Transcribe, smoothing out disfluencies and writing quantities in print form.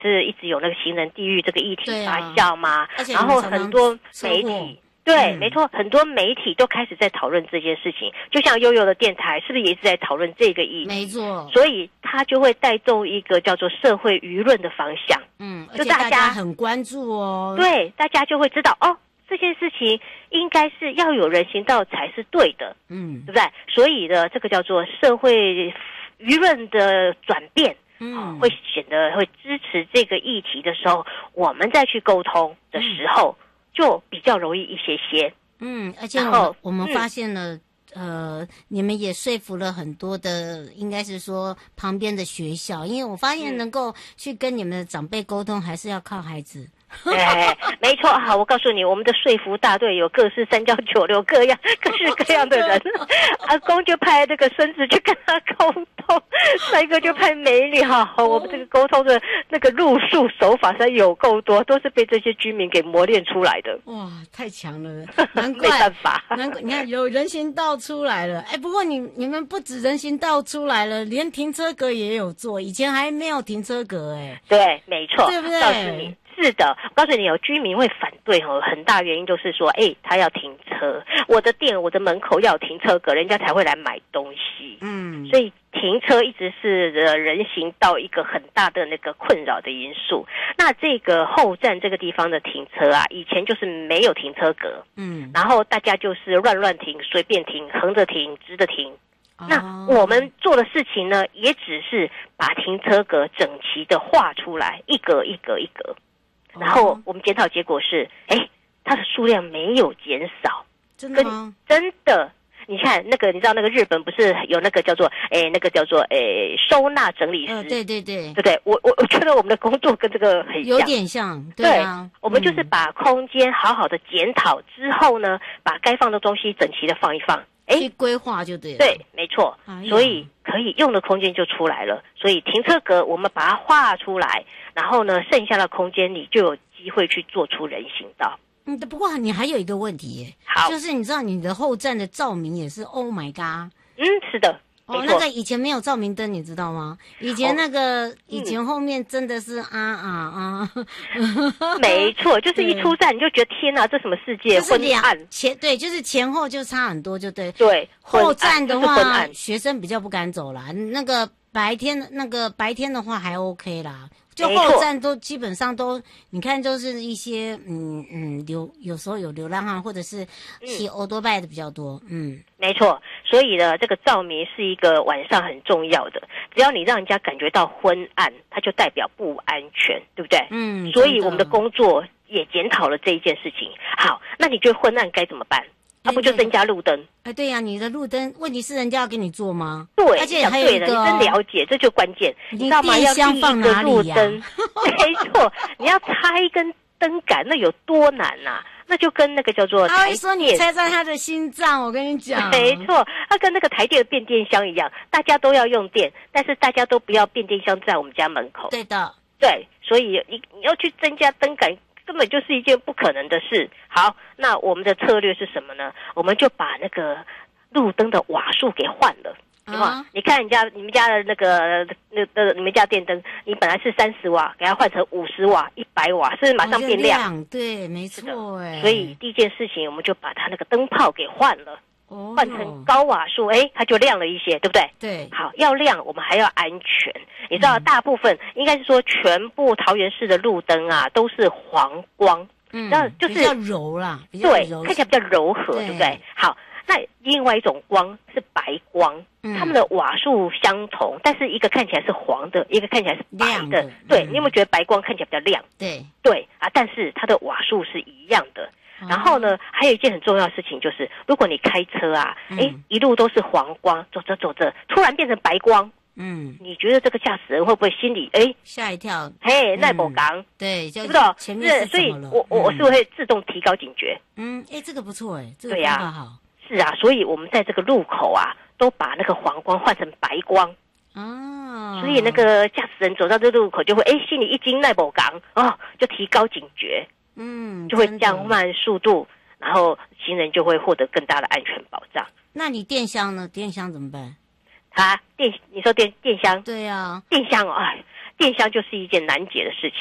是一直有那个行人地狱这个议题发啊酵嘛，然后很多媒体。对，没错，很多媒体都开始在讨论这件事情，就像悠悠的电台是不是也一直在讨论这个议题？ 没错， 所以它就会带动一个叫做社会舆论的方向。 就大家很关注哦。 对，大家就会知道哦，这件事情应该是要有人行道才是对的，对不对？所以呢，这个叫做社会舆论的转变。会显得会支持这个议题的时候，我们再去沟通的时候。就比较容易一些些， 而且我们发现了，你们也说服了很多的，应该是说旁边的学校，因为我发现能够去跟你们的长辈沟通，还是要靠孩子。 没错，好，我告诉你，我们的说服大队有各式三教九流各式各样的人。阿公就派这个孙子去跟他沟通，帅哥就派美女。我们这个沟通的那个路数手法实在有够多，都是被这些居民给磨练出来的。 哇，太强了，难怪没办法， 难怪你看有人行道出来了。不过你们不止人行道出来了，连停车格也有做，以前还没有停车格。 对，没错， 对不对？ 告诉你。是的，我告诉你，有居民会反对很大原因就是说，他要停车，我的店、我的门口要有停车格，人家才会来买东西。所以停车一直是人行道一个很大的那个困扰的因素。那这个后站这个地方的停车啊，以前就是没有停车格，然后大家就是乱停、随便停、横着停、直着停。那我们做的事情呢，也只是把停车格整齐的画出来，一格一格一格。然后我们检讨结果是，它的数量没有减少， 真的吗？ 真的，你看那个，你知道那个日本不是有那个叫做收纳整理师？ 对， 对不对？我觉得我们的工作跟这个很像， 有点像，对啊。 我们就是把空间好好的检讨之后呢，把该放的东西整齐的放一放。 去规划就对了。 对，没错。所以可以用的空间就出来了。所以停车格我们把它画出来，然后呢，剩下的空间你就有机会去做出人行道。 不过你还有一个问题耶， 好， 就是你知道你的后站的照明也是 ，Oh my god！ 是的。 那个以前没有照明灯，你知道吗？以前那个，以前后面真的是没错，就是一出站你就觉得天哪，这什么世界？昏暗。 就是前后就差很多，就对。 对， 后站的话，学生比较不敢走啦。那个白天的话还 OK 啦。就后站都基本上都，你看就是一些有时候有流浪汉或者是骑欧多拜的比较多， 没错。所以呢，这个照明是一个晚上很重要的，只要你让人家感觉到昏暗，它就代表不安全，对不对？所以我们的工作也检讨了这一件事情。好，那你觉得昏暗该怎么办？不就增加路灯？ 对呀，你的路灯，问题是人家要给你做吗？ 对， 而且还有一个， 你真了解，这就关键。你知道吗？要立一个路灯，没错，你要插一根灯杆，那有多难啊？那就跟那个叫做他会说你猜在他的心脏，我跟你讲， 没错，它跟那个台电的变电箱一样，大家都要用电，但是大家都不要变电箱在我们家门口。 对的， 对，所以你要去增加灯杆。根本就是一件不可能的事。好，那我们的策略是什么呢？我们就把那个路灯的瓦数给换了。你看你们家的你们家电灯，你本来是30瓦，给它换成50瓦、100瓦，是不是马上变亮？ 对，没错。 所以第一件事情，我们就把它那个灯泡给换了。换成高瓦数，它就亮了一些，对不对？ 对。 好，要亮，我们还要安全。你知道，大部分应该是说，全部桃园市的路灯啊，都是黄光，就是比较柔啦， 对，看起来比较柔和，对不对？好，那另外一种光是白光，它们的瓦数相同，但是一个看起来是黄的，一个看起来是白的。对，你有没有觉得白光看起来比较亮？对啊，但是它的瓦数是一样的。然后呢，还有一件很重要的事情就是，如果你开车啊，一路都是黄光，走着，突然变成白光，你觉得这个驾驶人会不会心里吓一跳？ 奈某港， 对， 知不知道？ 前面是所以我是会自动提高警觉。 这个不错这个方法好。 是啊，所以我们在这个路口啊，都把那个黄光换成白光。所以那个驾驶人走到这路口就会心里一惊，奈某港就提高警觉。就会降慢速度，然后行人就会获得更大的安全保障。 那你电箱呢？电箱怎么办？ 你说电箱？ 对啊， 电箱电箱就是一件难解的事情。